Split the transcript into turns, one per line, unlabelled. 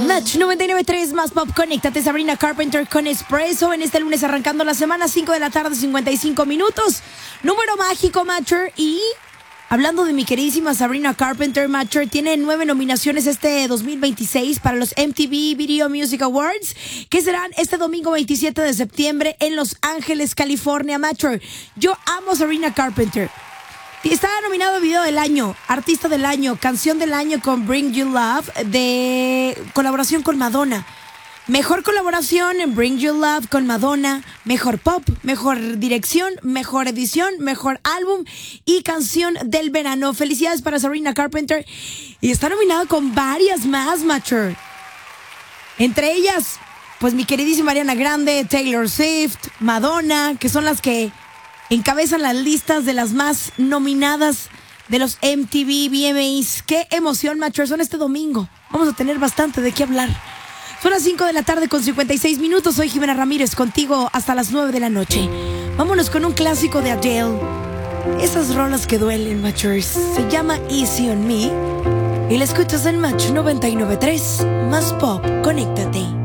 Match 99.3 más pop. Conéctate, Sabrina Carpenter con Espresso. En este lunes arrancando la semana, 5 de la tarde, 55 minutos. Número mágico, Matcher. Y hablando de mi queridísima Sabrina Carpenter, Matcher tiene 9 nominaciones este 2026 para los MTV Video Music Awards, que serán este domingo 27 de septiembre en Los Ángeles, California, Matcher. Yo amo a Sabrina Carpenter. Está nominado a Video del Año, Artista del Año, Canción del Año con Bring You Love, de colaboración con Madonna. Mejor colaboración en Bring You Love con Madonna, mejor pop, mejor dirección, mejor edición, mejor álbum y canción del verano. Felicidades para Sabrina Carpenter. Y está nominado con varias más, Mature. Entre ellas, pues mi queridísima Ariana Grande, Taylor Swift, Madonna, que son las que encabezan las listas de las más nominadas de los MTV VMAs. ¡Qué emoción, Mature! Son este domingo. Vamos a tener bastante de qué hablar. Son las 5 de la tarde con 56 minutos. Soy Jimena Ramírez, contigo hasta las 9 de la noche. Vámonos con un clásico de Adele. Esas rolas que duelen, Mature. Se llama Easy on Me. Y la escuchas en Match 99.3. Más pop. Conéctate.